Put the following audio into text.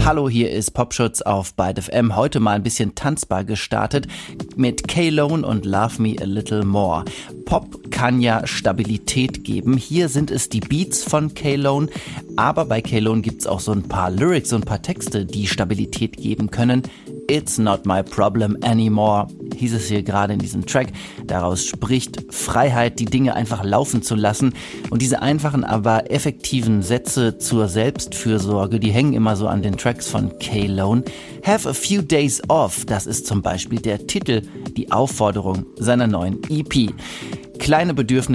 Hallo, hier ist Popschutz auf Byte FM. Heute mal ein bisschen tanzbar gestartet mit K-Lone und Love Me a Little More. Pop kann ja Stabilität geben. Hier sind es die Beats von K-Lone, aber bei K-Lone gibt's auch so ein paar Lyrics, so ein paar Texte, die Stabilität geben können. It's not my problem anymore, hieß es hier gerade in diesem Track. Daraus spricht Freiheit, die Dinge einfach laufen zu lassen. Und diese einfachen, aber effektiven Sätze zur Selbstfürsorge, die hängen immer so an den Tracks von K-Lone. Have a few days off, das ist zum Beispiel der Titel, die Aufforderung seiner neuen EP. Kleine Bedürfnisse